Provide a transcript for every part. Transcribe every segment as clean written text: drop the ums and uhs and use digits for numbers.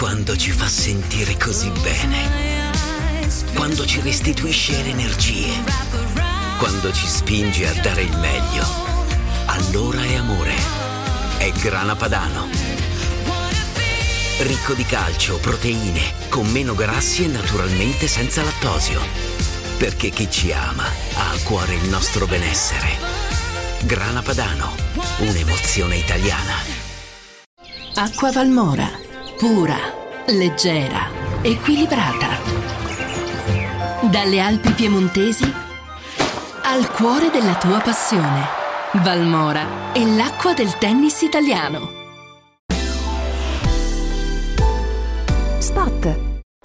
quando ci fa sentire così bene, quando ci restituisce le energie, quando ci spinge a dare il meglio, allora è amore. È Grana Padano. Ricco di calcio, proteine, con meno grassi e naturalmente senza lattosio. Perché chi ci ama ha a cuore il nostro benessere. Grana Padano, un'emozione italiana. Acqua Valmora, pura, leggera, equilibrata. Dalle Alpi piemontesi al cuore della tua passione. Valmora è l'acqua del tennis italiano. Spot.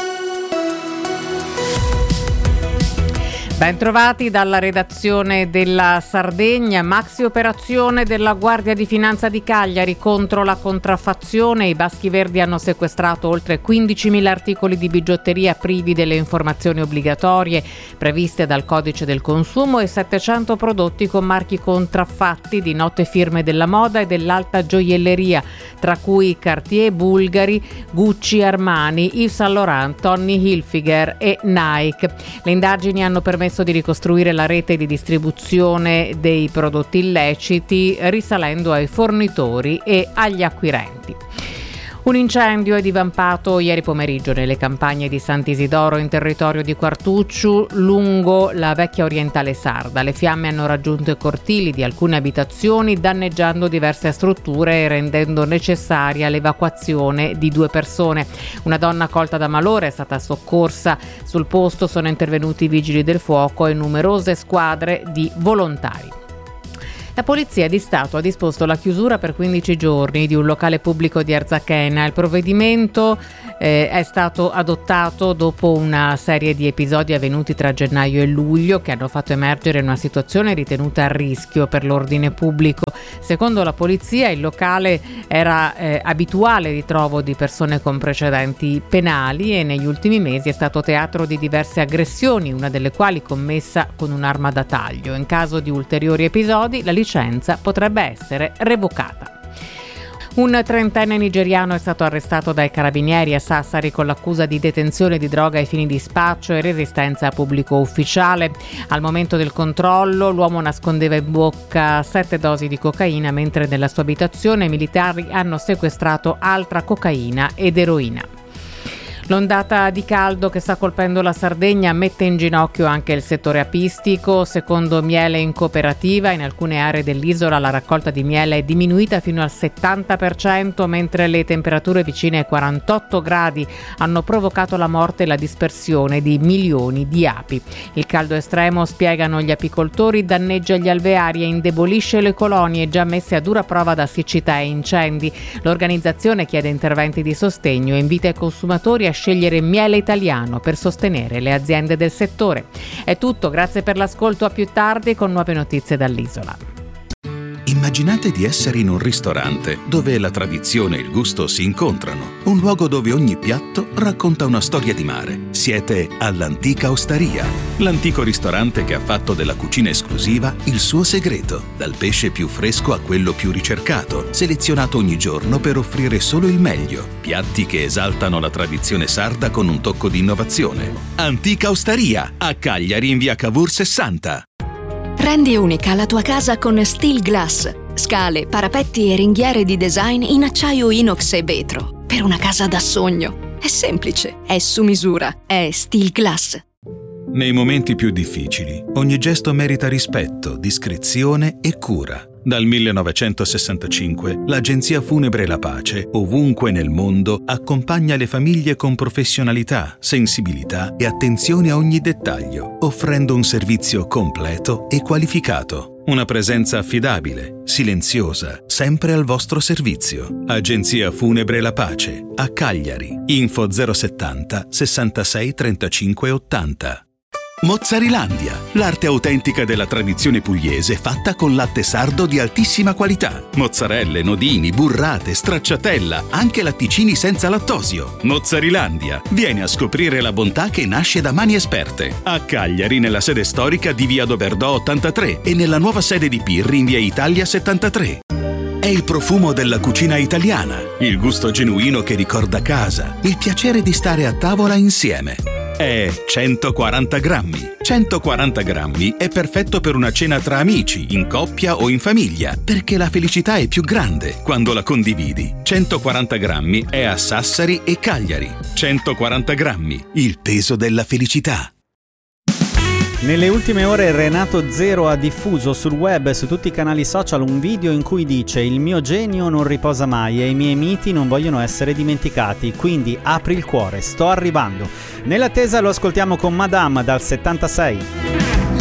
Bentrovati dalla redazione della Sardegna. Maxi operazione della Guardia di Finanza di Cagliari contro la contraffazione. I Baschi Verdi hanno sequestrato oltre 15.000 articoli di bigiotteria privi delle informazioni obbligatorie previste dal Codice del Consumo e 700 prodotti con marchi contraffatti di note firme della moda e dell'alta gioielleria, tra cui Cartier, Bulgari, Gucci, Armani, Yves Saint Laurent, Tommy Hilfiger e Nike. Le indagini hanno permesso di ricostruire la rete di distribuzione dei prodotti illeciti risalendo ai fornitori e agli acquirenti. Un incendio è divampato ieri pomeriggio nelle campagne di Sant'Isidoro in territorio di Quartucciu lungo la vecchia orientale sarda. Le fiamme hanno raggiunto i cortili di alcune abitazioni danneggiando diverse strutture e rendendo necessaria l'evacuazione di 2 persone. Una donna colta da malore è stata soccorsa. Sul posto sono intervenuti i vigili del fuoco e numerose squadre di volontari. La Polizia di Stato ha disposto la chiusura per 15 giorni di un locale pubblico di Arzachena. Il provvedimento è stato adottato dopo una serie di episodi avvenuti tra gennaio e luglio che hanno fatto emergere una situazione ritenuta a rischio per l'ordine pubblico. Secondo la Polizia il locale era abituale ritrovo di persone con precedenti penali e negli ultimi mesi è stato teatro di diverse aggressioni, una delle quali commessa con un'arma da taglio. In caso di ulteriori episodi la licenza potrebbe essere revocata. Un 30enne nigeriano è stato arrestato dai carabinieri a Sassari con l'accusa di detenzione di droga ai fini di spaccio e resistenza a pubblico ufficiale. Al momento del controllo l'uomo nascondeva in bocca 7 dosi di cocaina, mentre nella sua abitazione i militari hanno sequestrato altra cocaina ed eroina. L'ondata di caldo che sta colpendo la Sardegna mette in ginocchio anche il settore apistico. Secondo Miele in Cooperativa, in alcune aree dell'isola la raccolta di miele è diminuita fino al 70%, mentre le temperature vicine ai 48 gradi hanno provocato la morte e la dispersione di milioni di api. Il caldo estremo, spiegano gli apicoltori, danneggia gli alveari e indebolisce le colonie già messe a dura prova da siccità e incendi. L'organizzazione chiede interventi di sostegno e invita i consumatori a scegliere miele italiano per sostenere le aziende del settore. È tutto, grazie per l'ascolto, a più tardi con nuove notizie dall'isola. Immaginate di essere in un ristorante dove la tradizione e il gusto si incontrano, un luogo dove ogni piatto racconta una storia di mare. Siete all'Antica Osteria, l'antico ristorante che ha fatto della cucina esclusiva il suo segreto, dal pesce più fresco a quello più ricercato, selezionato ogni giorno per offrire solo il meglio, piatti che esaltano la tradizione sarda con un tocco di innovazione. Antica Osteria, a Cagliari in via Cavour 60. Rendi unica la tua casa con Steel Glass. Scale, parapetti e ringhiere di design in acciaio inox e vetro. Per una casa da sogno. È semplice, è su misura, è Steel Glass. Nei momenti più difficili, ogni gesto merita rispetto, discrezione e cura. Dal 1965, l'Agenzia Funebre La Pace, ovunque nel mondo, accompagna le famiglie con professionalità, sensibilità e attenzione a ogni dettaglio, offrendo un servizio completo e qualificato. Una presenza affidabile, silenziosa, sempre al vostro servizio. Agenzia Funebre La Pace, a Cagliari. Info 070 66 35 80. Mozzarilandia, l'arte autentica della tradizione pugliese fatta con latte sardo di altissima qualità. Mozzarelle, nodini, burrate, stracciatella, anche latticini senza lattosio. Mozzarilandia, vieni a scoprire la bontà che nasce da mani esperte. A Cagliari, nella sede storica di via Doberdò 83 e nella nuova sede di Pirri in via Italia 73. È il profumo della cucina italiana, il gusto genuino che ricorda casa, il piacere di stare a tavola insieme. È 140 grammi. 140 grammi è perfetto per una cena tra amici, in coppia o in famiglia, perché la felicità è più grande quando la condividi. 140 grammi è a Sassari e Cagliari. 140 grammi, il peso della felicità. Nelle ultime ore Renato Zero ha diffuso sul web e su tutti i canali social un video in cui dice: il mio genio non riposa mai e i miei miti non vogliono essere dimenticati, quindi apri il cuore, sto arrivando. Nell'attesa lo ascoltiamo con Madame dal 76.